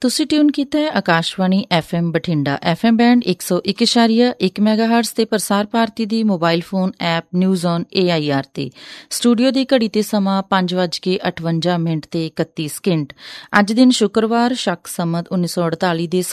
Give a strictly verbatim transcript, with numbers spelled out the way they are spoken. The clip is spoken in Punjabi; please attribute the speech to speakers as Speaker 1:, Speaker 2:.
Speaker 1: ਤੁਸੀਂ ਟਿਊਨ ਕੀਤਾ ਹੈ Akashvani F M Bathinda. F M band ਇੱਕ ਸੌ ਇੱਕ ਇਸ਼ਾਰੀਆ ਇੱਕ ਮੈਗਾਹਰਟਜ਼ ਤੇ ਪ੍ਰਸਾਰ ਭਾਰਤੀ ਦੀ mobile phone app news on A I R ਤੇ। ਸਟੂਡੀਓ ਦੀ ਘੜੀ ਤੇ ਸਮਾਂ ਪੰਜ ਵੱਜ ਕੇ ਅਠਵੰਜਾ ਮਿੰਟ ਤੇ ਇਕੱਤੀ ਸਕਿੰਟ। ਅੱਜ ਦਿਨ ਸ਼ੁੱਕਰਵਾਰ, ਸ਼ੱਕ ਸੰਮਤ ਉੱਨੀ ਸੌ ਅੜਤਾਲੀ ਦੇ